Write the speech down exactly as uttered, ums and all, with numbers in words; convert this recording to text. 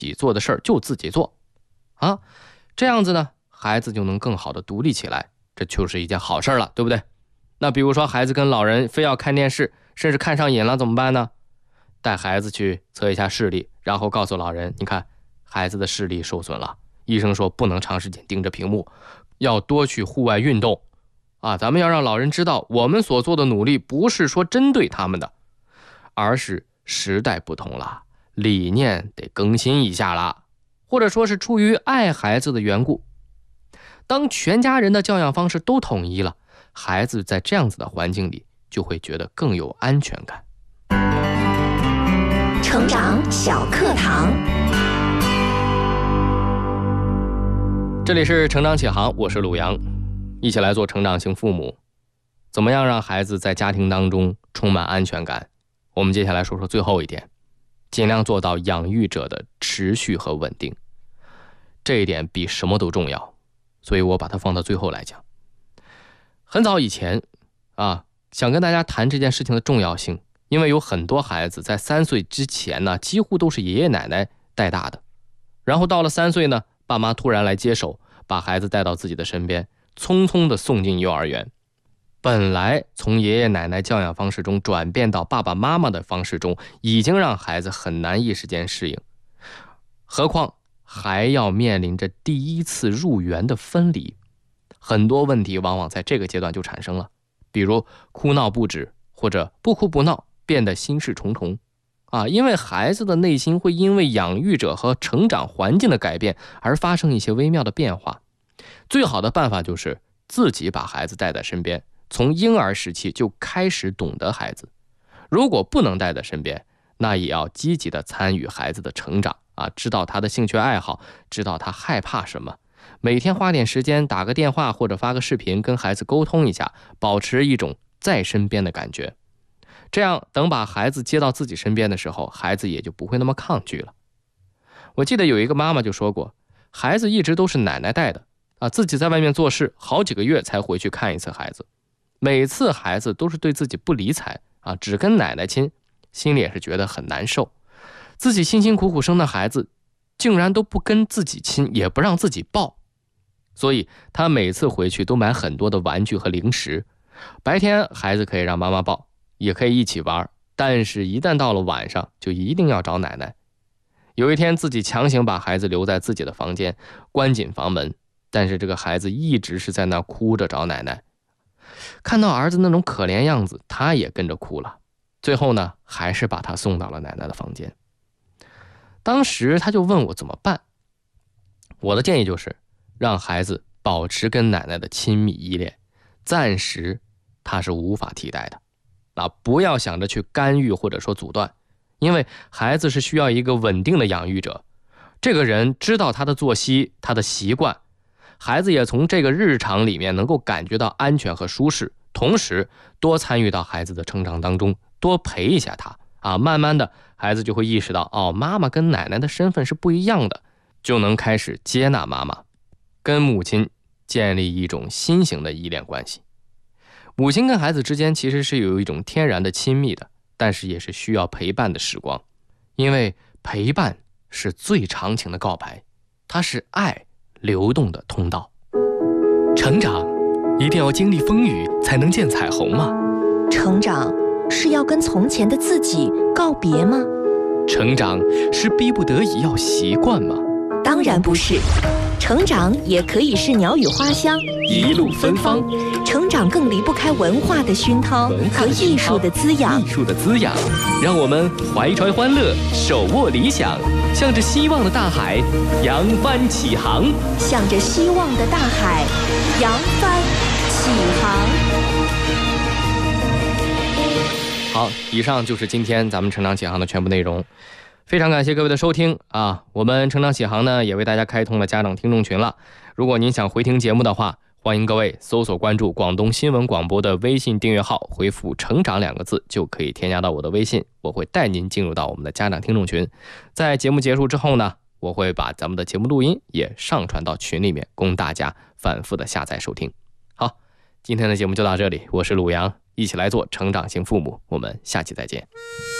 己做的事儿就自己做啊，这样子呢，孩子就能更好的独立起来，这就是一件好事了，对不对？那比如说孩子跟老人非要看电视，甚至看上瘾了怎么办呢？带孩子去测一下视力，然后告诉老人，你看孩子的视力受损了，医生说不能长时间盯着屏幕，要多去户外运动啊！咱们要让老人知道，我们所做的努力不是说针对他们的，而是时代不同了，理念得更新一下了，或者说是出于爱孩子的缘故。当全家人的教养方式都统一了，孩子在这样子的环境里就会觉得更有安全感。 成长小课堂， 这里是成长启航，我是鲁阳，一起来做成长型父母。怎么样让孩子在家庭当中充满安全感？我们接下来说说最后一点，尽量做到养育者的持续和稳定。这一点比什么都重要，所以我把它放到最后来讲。很早以前啊，想跟大家谈这件事情的重要性，因为有很多孩子在三岁之前呢，几乎都是爷爷奶奶带大的，然后到了三岁呢，爸妈突然来接手，把孩子带到自己的身边，匆匆的送进幼儿园。本来从爷爷奶奶教养方式中转变到爸爸妈妈的方式中，已经让孩子很难一时间适应，何况还要面临着第一次入园的分离，很多问题往往在这个阶段就产生了，比如哭闹不止，或者不哭不闹变得心事重重啊，因为孩子的内心会因为养育者和成长环境的改变而发生一些微妙的变化。最好的办法就是自己把孩子带在身边，从婴儿时期就开始懂得孩子。如果不能带在身边，那也要积极的参与孩子的成长啊，知道他的兴趣爱好，知道他害怕什么，每天花点时间打个电话或者发个视频跟孩子沟通一下，保持一种在身边的感觉。这样等把孩子接到自己身边的时候，孩子也就不会那么抗拒了。我记得有一个妈妈就说过，孩子一直都是奶奶带的啊，自己在外面做事好几个月才回去看一次孩子，每次孩子都是对自己不理睬啊，只跟奶奶亲，心里也是觉得很难受。自己辛辛苦苦生的孩子竟然都不跟自己亲，也不让自己抱，所以他每次回去都买很多的玩具和零食。白天孩子可以让妈妈抱，也可以一起玩，但是一旦到了晚上就一定要找奶奶。有一天自己强行把孩子留在自己的房间，关紧房门，但是这个孩子一直是在那哭着找奶奶。看到儿子那种可怜样子，他也跟着哭了，最后呢还是把他送到了奶奶的房间。当时他就问我怎么办，我的建议就是让孩子保持跟奶奶的亲密依恋，暂时他是无法替代的啊，不要想着去干预或者说阻断，因为孩子是需要一个稳定的养育者，这个人知道他的作息，他的习惯，孩子也从这个日常里面能够感觉到安全和舒适，同时多参与到孩子的成长当中，多陪一下他啊，慢慢的孩子就会意识到，哦，妈妈跟奶奶的身份是不一样的，就能开始接纳妈妈，跟母亲建立一种新型的依恋关系。母亲跟孩子之间其实是有一种天然的亲密的，但是也是需要陪伴的时光，因为陪伴是最长情的告白，它是爱流动的通道。成长一定要经历风雨才能见彩虹吗？ 成长是要跟从前的自己告别吗？ 成长是逼不得已要习惯吗？ 当然不是，成长也可以是鸟语花香， 一路芬芳。 成长更离不开文化的熏陶和艺术的滋养。 艺术的滋养，让我们怀揣欢乐，手握理想，向着希望的大海扬帆起航。 向着希望的大海扬帆起航。 好，以上就是今天咱们成长启航的全部内容。非常感谢各位的收听啊！我们成长启航呢也为大家开通了家长听众群了。如果您想回听节目的话，欢迎各位搜索关注广东新闻广播的微信订阅号，回复成长两个字就可以添加到我的微信，我会带您进入到我们的家长听众群。在节目结束之后呢，我会把咱们的节目录音也上传到群里面，供大家反复的下载收听。好，今天的节目就到这里，我是鲁阳，一起来做成长型父母，我们下期再见。